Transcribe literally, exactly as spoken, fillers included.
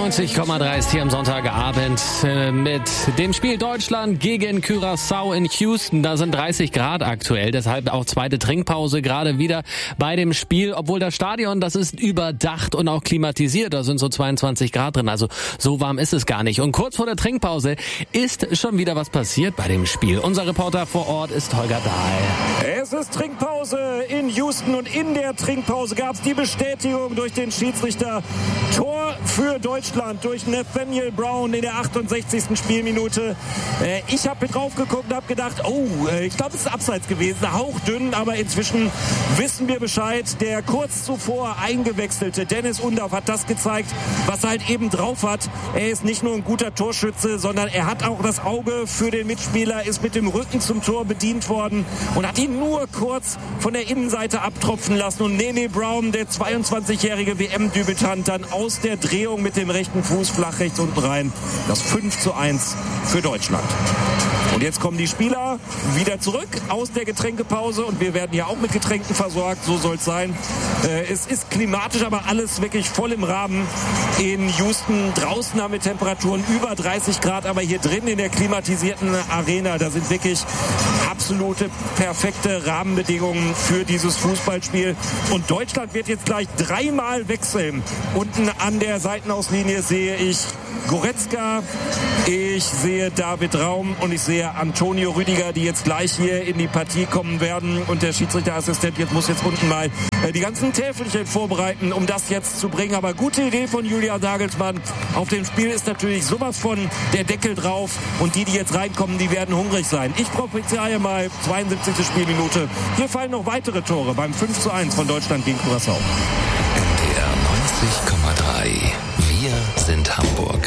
neunzig Komma drei ist hier am Sonntagabend äh, mit dem Spiel Deutschland gegen Curaçao in Houston. Da sind dreißig Grad aktuell, deshalb auch zweite Trinkpause gerade wieder bei dem Spiel. Obwohl das Stadion, das ist überdacht und auch klimatisiert, da sind so zweiundzwanzig Grad drin, also so warm ist es gar nicht. Und kurz vor der Trinkpause ist schon wieder was passiert bei dem Spiel. Unser Reporter vor Ort ist Holger Dahl. Es ist Trinkpause in Houston und in der Trinkpause gab es die Bestätigung durch den Schiedsrichter. Tor für Deutschland durch Nathaniel Brown in der achtundsechzigsten Spielminute. Äh, ich habe mit drauf geguckt und habe gedacht, oh, äh, ich glaube, es ist abseits gewesen, hauchdünn, aber inzwischen wissen wir Bescheid. Der kurz zuvor eingewechselte Dennis Undaff hat das gezeigt, was er halt eben drauf hat. Er ist nicht nur ein guter Torschütze, sondern er hat auch das Auge für den Mitspieler, ist mit dem Rücken zum Tor bedient worden und hat ihn nur kurz von der Innenseite abtropfen lassen. Und Nene Brown, der zweiundzwanzigjährige W M-Debütant, dann aus der Drehung mit dem rechten Fuß flach rechts unten rein. Das fünf zu eins für Deutschland. Und jetzt kommen die Spieler wieder zurück aus der Getränkepause und wir werden ja auch mit Getränken versorgt, so soll es sein. Äh, es ist klimatisch, aber alles wirklich voll im Rahmen in Houston. Draußen haben wir Temperaturen über dreißig Grad, aber hier drin in der klimatisierten Arena, da sind wirklich absolute perfekte Rahmenbedingungen für dieses Fußballspiel. Und Deutschland wird jetzt gleich dreimal wechseln. Unten an der Seitenauslinie sehe ich Goretzka, ich sehe David Raum und ich sehe Antonio Rüdiger, die jetzt gleich hier in die Partie kommen werden. Und der Schiedsrichterassistent jetzt muss jetzt unten mal äh, die ganzen Täfelchen vorbereiten, um das jetzt zu bringen. Aber gute Idee von Julian Nagelsmann. Auf dem Spiel ist natürlich sowas von der Deckel drauf. Und die, die jetzt reinkommen, die werden hungrig sein. Ich prophezeie mal zweiundsiebzigste Spielminute. Hier fallen noch weitere Tore beim fünf zu eins von Deutschland gegen Curaçao. N D R neunzig Komma drei. Wir sind Hamburg.